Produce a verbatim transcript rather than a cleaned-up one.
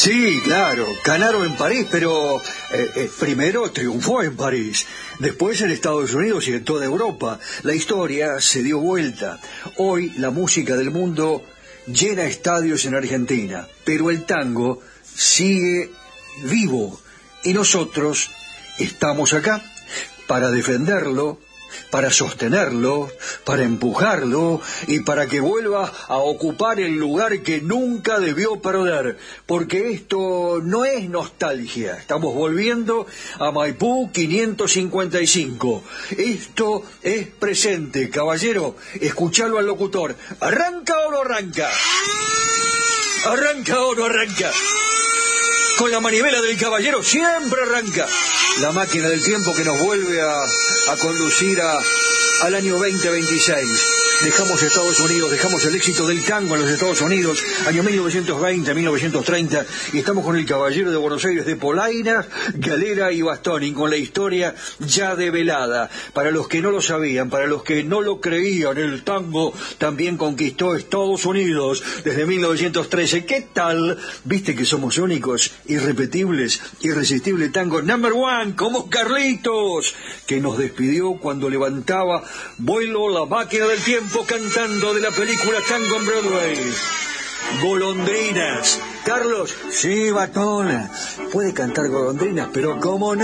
Sí, claro, ganaron en París, pero eh, eh, primero triunfó en París, después en Estados Unidos y en toda Europa. La historia se dio vuelta. Hoy la música del mundo llena estadios en Argentina, pero el tango sigue vivo y nosotros estamos acá para defenderlo, para sostenerlo, para empujarlo y para que vuelva a ocupar el lugar que nunca debió perder, porque esto no es nostalgia, estamos volviendo a Maipú quinientos cincuenta y cinco, esto es presente. Caballero, escuchalo al locutor, ¿arranca o no arranca? ¿Arranca o no arranca? Con la manivela del caballero siempre arranca la máquina del tiempo que nos vuelve a, a conducir a, al año veinte veintiséis. Dejamos Estados Unidos, dejamos el éxito del tango en los Estados Unidos, año mil novecientos veinte, mil novecientos treinta, y estamos con el caballero de Buenos Aires de Polaina, Galera y Bastoni, con la historia ya develada. Para los que no lo sabían, para los que no lo creían, el tango también conquistó Estados Unidos desde mil novecientos trece. ¿Qué tal? ¿Viste que somos únicos, irrepetibles, irresistible tango number one, como Carlitos, que nos despidió cuando levantaba vuelo la máquina del tiempo, cantando de la película Tango en Broadway? Golondrinas. Carlos, sí, Batona, puede cantar golondrinas, pero cómo no.